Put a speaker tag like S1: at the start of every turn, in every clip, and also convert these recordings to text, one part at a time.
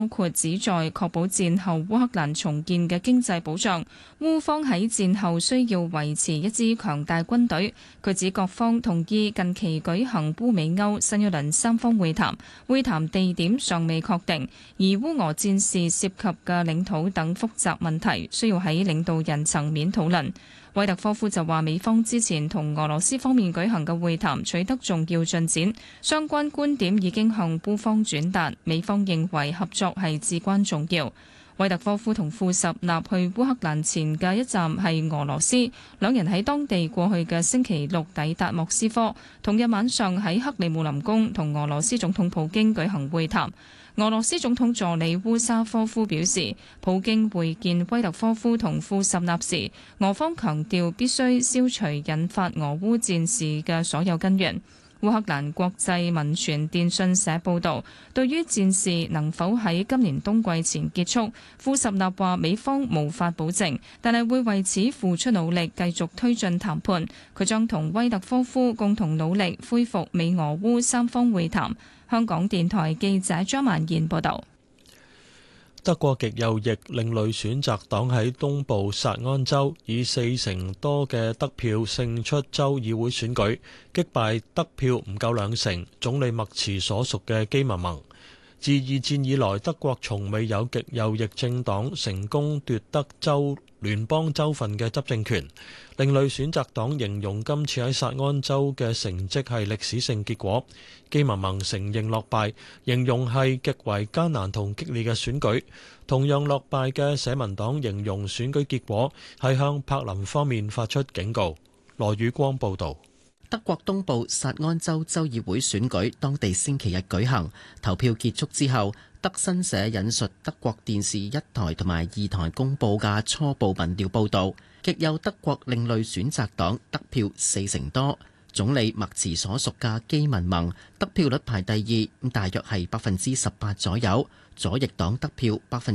S1: 包括旨在確保戰後烏克蘭重建嘅經濟保障。烏方喺戰後需要維持一支強大軍隊。佢指各方同意近期舉行烏美歐新一輪三方會談，會談地點尚未確定，而烏俄戰事涉及嘅領土等複雜問題需要喺領導人層面討論。威特科夫就話，美方之前同俄羅斯方面舉行嘅會談取得重要進展，相關觀點已經向烏方轉達，美方認為合作係至關重要。威特科夫同庫什納去烏克蘭前嘅一站係俄羅斯，兩人喺當地過去嘅星期六抵達莫斯科，同日晚上喺克里姆林宮同俄羅斯總統普京舉行會談。俄羅斯總統助理烏沙科夫表示，普京會見威特科夫同庫什納時，俄方強調必須消除引發俄烏戰事嘅所有根源。烏克蘭國際民傳電訊社報導，對於戰事能否喺今年冬季前結束，庫什納話美方無法保證，但係會為此付出努力，繼續推進談判。佢將同威特科夫共同努力恢復美俄烏三方會談。香港電台記者張曼燕報導。
S2: 德國極右翼另類選擇黨喺東部薩安州以40%多嘅得票勝出州議會選舉，擊敗得票唔夠2成、總理默茨所屬嘅基民盟。自二戰以來，德國從未有極右翼政黨成功奪得聯邦州份嘅執政權。另類選擇黨形容今次喺薩安州嘅成績係歷史性結果。基民盟承認落敗，形容係極為艱難同激烈嘅選舉。同樣落敗嘅社民黨形容選舉結果係向柏林方面發出警告。羅宇光報導。
S3: 德國東部薩安州州議會選舉當地星期日舉行，投票結束之後，德新社引述德國電視1台同埋2台公佈嘅初步民調報導，極右德國另類選擇黨得票40%多，總理默茨所屬嘅基民盟得票率排第2，大約係18%左右。左翼黨得票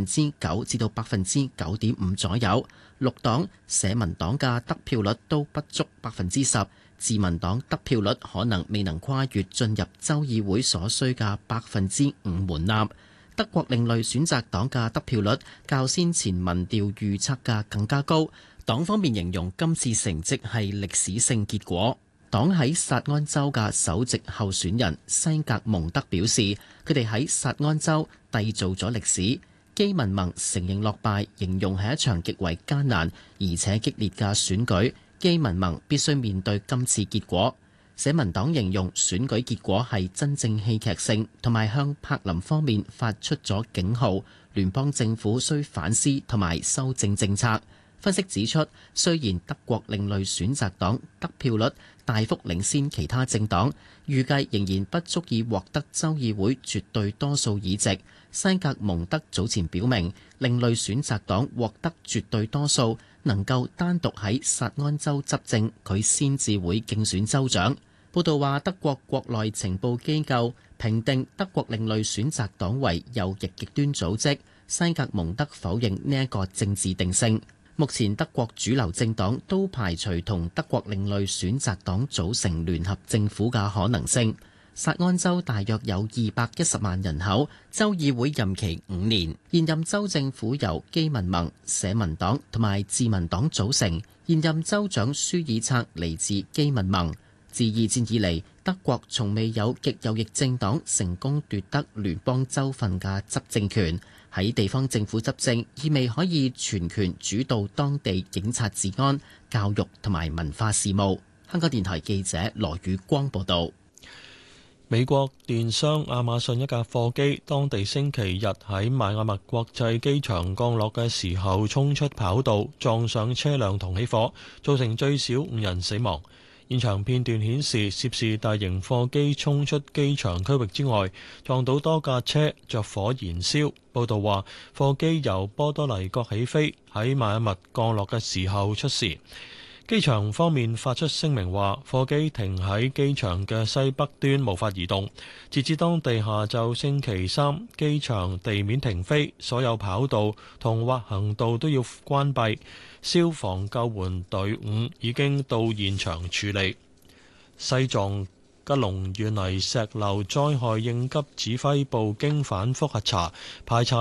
S3: 9%至到9.5%左右，綠黨、社民黨嘅得票率都不足10%。自民黨得票率可能未能跨越進入州議會所需嘅5%門檻。德國另類選擇黨嘅得票率較先前民調預測嘅更加高。黨方面形容今次成績係歷史性結果。黨喺薩安州嘅首席候選人西格蒙德表示，佢哋喺薩安州締造咗歷史。基民盟承認落敗，形容係一場極為艱難而且激烈嘅選舉。基民盟必須面對今次結果。社民黨形容選舉結果係真正戲劇性，同埋向柏林方面發出咗警號，聯邦政府需反思同埋修正政策。分析指出，雖然德國另類選擇黨得票率大幅領先其他政黨，預計仍然不足以獲得州議會絕對多數議席。西格蒙德早前表明，另類選擇黨獲得絕對多數，能夠單獨喺薩安州執政，佢先至會競選州長。報道話，德國國內情報機構評定德國另類選擇黨為右翼極端組織。西格蒙德否認呢一個政治定性。目前德國主流政黨都排除同德國另類選擇黨組成聯合政府嘅可能性。薩安州大約有210萬人口，州議會任期5年，現任州政府由基民盟、社民黨同埋自民黨組成，現任州長舒爾策嚟自基民盟。自二戰以嚟，德國從未有極右翼政黨成功奪得聯邦州份嘅執政權。喺地方政府執政，意味可以全權主導當地警察治安、教育同埋文化事務。香港電台記者羅宇光報道。
S2: 美國電商亞馬遜一架貨機，當地星期日喺邁阿密國際機場降落嘅時候，衝出跑道，撞上車輛同起火，造成最少5人死亡。現場片段顯示，涉事大型貨機衝出機場區域之外，撞到多架車，着火燃燒。報道話，貨機由波多黎各起飛，喺邁阿密降落嘅時候出事。機場方面發出聲明話，貨機停喺機場嘅西北端，無法移動。截至當地下晝星期三，機場地面停飛，所有跑道同滑行道都要關閉。消防救援隊伍已經到現場處理。西藏吉隆縣泥石流災害應急指揮部經反覆核查排查